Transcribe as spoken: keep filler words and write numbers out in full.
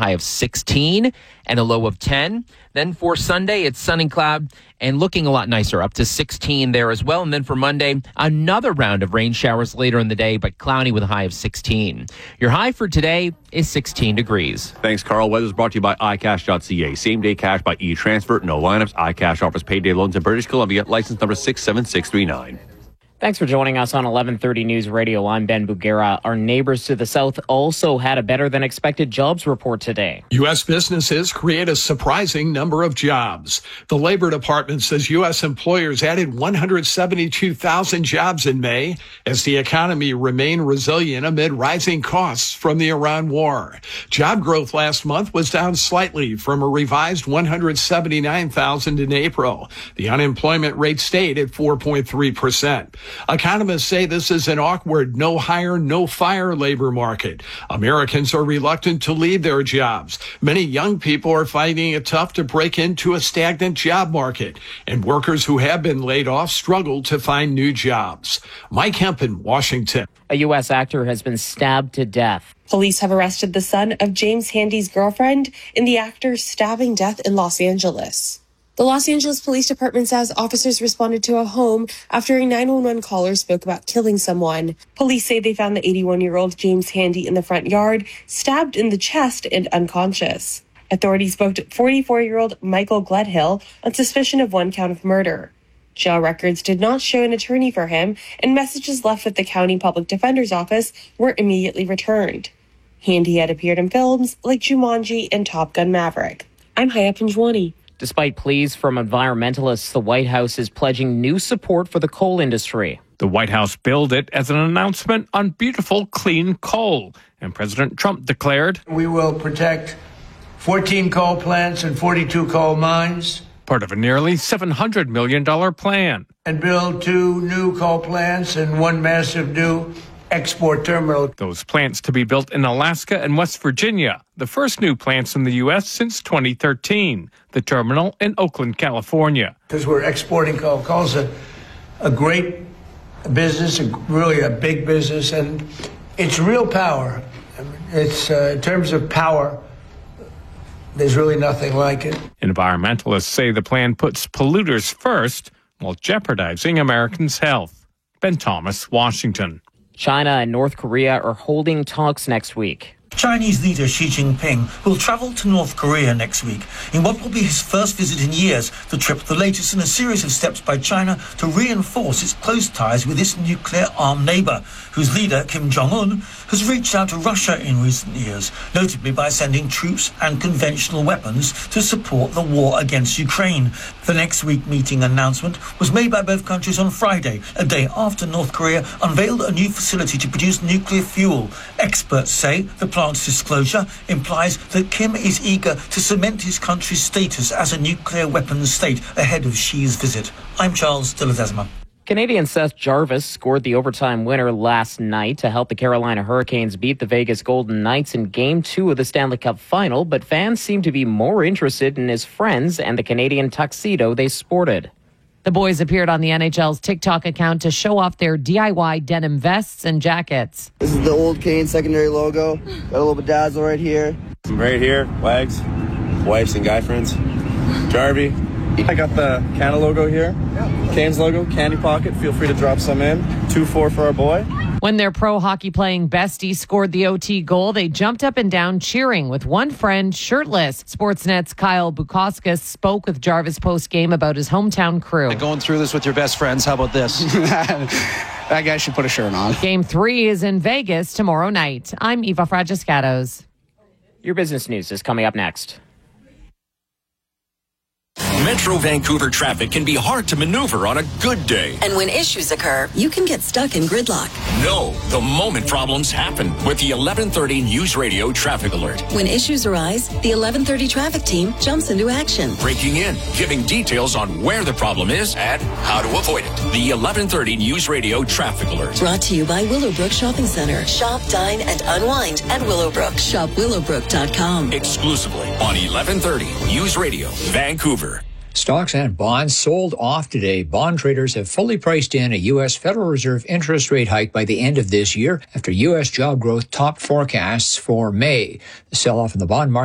high of sixteen and a low of ten. Then for Sunday, it's sun and cloud and looking a lot nicer, up to sixteen there as well. And then for Monday, another round of rain showers later in the day, but cloudy with a high of sixteen. Your high for today is sixteen degrees. Thanks, Carl. Weather is brought to you by i cash dot c a. Same day cash by e-transfer. No lineups. iCash offers payday loans in British Columbia. License number six seven six three nine. Thanks for joining us on eleven thirty News Radio. I'm Ben Bugera. Our neighbors to the south also had a better than expected jobs report today. U S businesses create a surprising number of jobs. The Labor Department says U S employers added one hundred seventy-two thousand jobs in May as the economy remained resilient amid rising costs from the Iran war. Job growth last month was down slightly from a revised one hundred seventy-nine thousand in April. The unemployment rate stayed at four point three percent. Economists say this is an awkward, no hire, no fire labor market. Americans are reluctant to leave their jobs. Many young people are finding it tough to break into a stagnant job market, and workers who have been laid off struggle to find new jobs. Mike Hempen, Washington. A U S actor has been stabbed to death. Police have arrested the son of James Handy's girlfriend in the actor's stabbing death in Los Angeles. The Los Angeles Police Department says officers responded to a home after a nine one one caller spoke about killing someone. Police say they found the eighty-one-year-old James Handy in the front yard, stabbed in the chest and unconscious. Authorities spoke to forty-four-year-old Michael Gledhill on suspicion of one count of murder. Jail records did not show an attorney for him, and messages left with the county public defender's office were immediately returned. Handy had appeared in films like Jumanji and Top Gun Maverick. I'm Haya Panjwani. Despite pleas from environmentalists, the White House is pledging new support for the coal industry. The White House billed it as an announcement on beautiful, clean coal. And President Trump declared, "We will protect fourteen coal plants and forty-two coal mines." Part of a nearly seven hundred million dollars plan. And build two new coal plants and one massive new export terminal. Those plants to be built in Alaska and West Virginia, the first new plants in the U S since twenty thirteen. The terminal in Oakland, California. Because we're exporting coal. Coal's a, a great business, a, really a big business, and it's real power. It's uh, in terms of power, there's really nothing like it. Environmentalists say the plan puts polluters first while jeopardizing Americans' health. Ben Thomas, Washington. China and North Korea are holding talks next week. Chinese leader Xi Jinping will travel to North Korea next week in what will be his first visit in years. The trip, the latest in a series of steps by China to reinforce its close ties with its nuclear-armed neighbor, whose leader, Kim Jong-un, has reached out to Russia in recent years, notably by sending troops and conventional weapons to support the war against Ukraine. The next week meeting announcement was made by both countries on Friday, a day after North Korea unveiled a new facility to produce nuclear fuel. Experts say the plant's disclosure implies that Kim is eager to cement his country's status as a nuclear weapons state ahead of Xi's visit. I'm Charles de Ledesma. Canadian Seth Jarvis scored the overtime winner last night to help the Carolina Hurricanes beat the Vegas Golden Knights in Game two of the Stanley Cup Final, but fans seem to be more interested in his friends and the Canadian tuxedo they sported. The boys appeared on the N H L's TikTok account to show off their D I Y denim vests and jackets. This is the old Kane secondary logo. Got a little bedazzle right here. Right here, Wags, wifes and guy friends. Jarvie. I got the Canada logo here. Canes logo, candy pocket. Feel free to drop some in. two four for our boy. When their pro hockey playing bestie scored the O T goal, they jumped up and down cheering, with one friend shirtless. Sportsnet's Kyle Bukauskas spoke with Jarvis post-game about his hometown crew. Going through this with your best friends, how about this? That guy should put a shirt on. Game three is in Vegas tomorrow night. I'm Eva Fragiscatos. Your business news is coming up next. Metro Vancouver traffic can be hard to maneuver on a good day. And when issues occur, you can get stuck in gridlock. No, the moment problems happen with the eleven thirty News Radio Traffic Alert. When issues arise, the eleven thirty traffic team jumps into action. Breaking in, giving details on where the problem is and how to avoid it. The eleven thirty News Radio Traffic Alert. Brought to you by Willowbrook Shopping Center. Shop, dine, and unwind at Willowbrook. Shop willowbrook dot com. Exclusively on eleven thirty News Radio, Vancouver. Stocks and bonds sold off today. Bond traders have fully priced in a U S Federal Reserve interest rate hike by the end of this year after U S job growth topped forecasts for May. The sell-off in the bond market